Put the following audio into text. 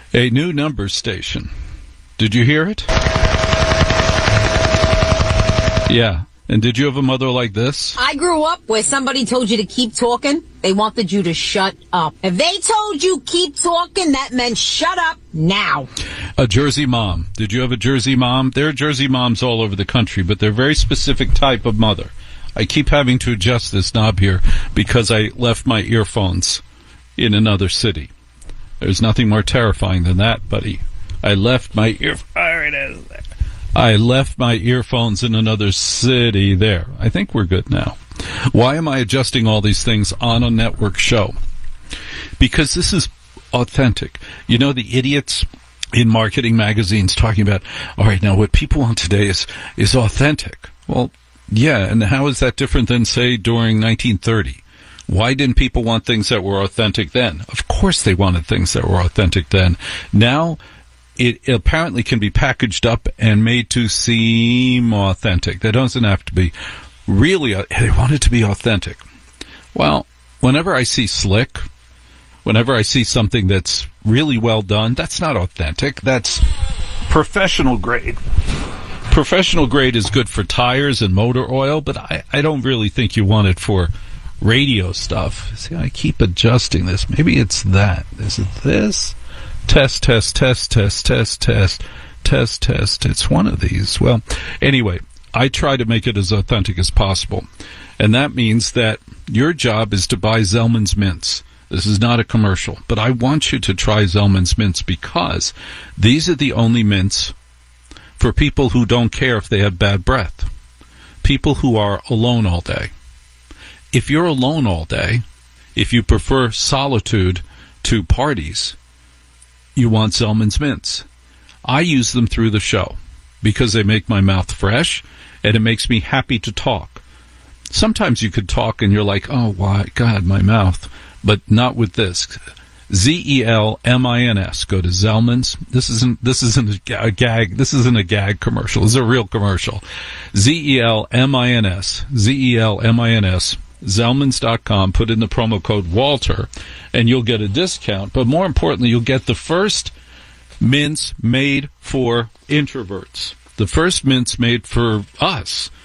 A new number station. Did you hear it? Yeah. And did you have a mother like this? I grew up where somebody told you to keep talking. They wanted you to shut up. If they told you keep talking, that meant shut up now. A Jersey mom. Did you have a Jersey mom? There are Jersey moms all over the country, but they're a very specific type of mother. I keep having to adjust this knob here because I left my earphones in another city. There's nothing more terrifying than that, buddy. I left my earphones in another city there. I think we're good now. Why am I adjusting all these things on a network show? Because this is authentic. You know, the idiots in marketing magazines talking about, all right, now what people want today is authentic. Well, yeah, and how is that different than, say, during 1930? Why didn't people want things that were authentic then? Of course they wanted things that were authentic then. Now, it apparently can be packaged up and made to seem authentic. That doesn't have to be really, they want it to be authentic. Well, whenever I see slick, whenever I see something that's really well done, that's not authentic. That's professional grade. Professional grade is good for tires and motor oil, but I don't really think you want it for radio stuff. See, I keep adjusting this. Maybe it's that. Is it this? Test, test, test, test, test, test, test, test. It's one of these. Well, anyway, I try to make it as authentic as possible. And that means that your job is to buy Zellman's mints. This is not a commercial, but I want you to try Zellman's mints because these are the only mints for people who don't care if they have bad breath. People who are alone all day. If you're alone all day, if you prefer solitude to parties, you want Zellman's mints. I use them through the show because they make my mouth fresh and it makes me happy to talk. Sometimes you could talk and you're like, oh, why, God, my mouth. But not with this. Zellmins. Go to Zellman's. This isn't a gag. This isn't a gag commercial. This is a real commercial. Zellmins. Zellmins. Zellmans.com. Put in the promo code Walter, and you'll get a discount. But more importantly, you'll get the first mints made for introverts. The first mints made for us.